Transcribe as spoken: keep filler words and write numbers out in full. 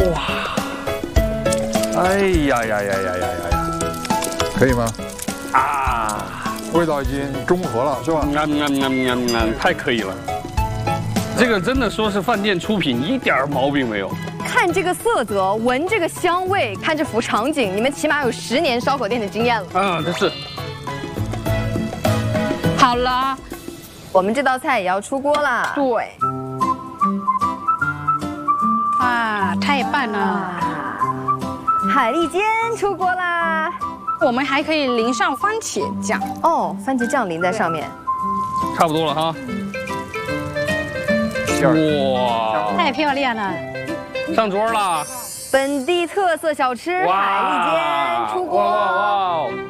哇！哎呀呀呀呀呀呀！ 可以吗？ 啊， 味道已经中和了，是吧？ 嗯嗯嗯嗯嗯，太可以了。这个真的说是饭店出品，一点毛病没有。 看这个色泽，闻这个香味，看这幅场景，你们起码有十年烧烤店的经验了。 啊，这是。 好了，我们这道菜也要出锅啦。 对。哇，太棒了！ 海蛎煎出锅啦。 我们还可以淋上番茄酱。 哦，番茄酱淋在上面。 差不多了哈。哇， 太漂亮了！ 上桌了。 本地特色小吃海蛎煎出锅。 哇哇哇！